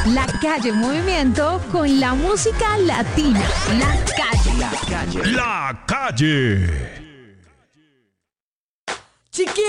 La calle en movimiento con la música latina. La calle. La calle.